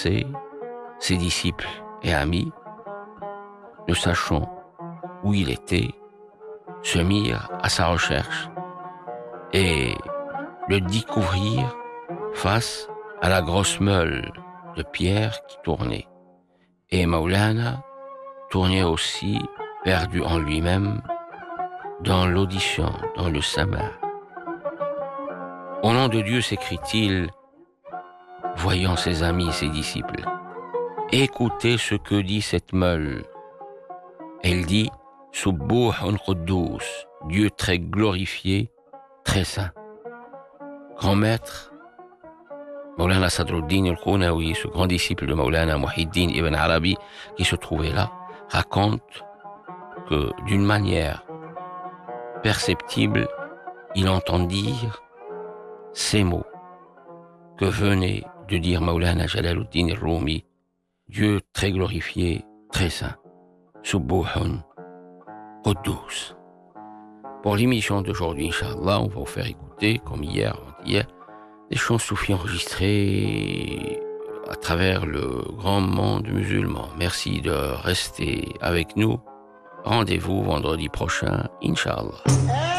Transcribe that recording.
passé, ses disciples et amis, ne sachant où il était, se mirent à sa recherche et le découvrirent face à la grosse meule de pierre qui tournait. Et Maulana tournait aussi, perdu en lui-même, dans l'audition, dans le sama. Au nom de Dieu, s'écrie-t-il, voyant ses amis et ses disciples, écoutez ce que dit cette meule. Elle dit, Subbuhun Quddus, Dieu très glorifié, très saint. Grand maître, Maulana Sadruddin al-Qunawi, ce grand disciple de Maulana Muhyiddin ibn Arabi, qui se trouvait là, raconte que d'une manière perceptible, il entend dire ces mots que venait de dire Maulana Jalaluddin al-Rumi, Dieu très glorifié, très saint. Subbuhun Quddus. Pour l'émission d'aujourd'hui, Inch'Allah, on va vous faire écouter, comme hier, avant-hier, des chants soufis enregistrés à travers le grand monde musulman. Merci de rester avec nous. Rendez-vous vendredi prochain, Inch'Allah.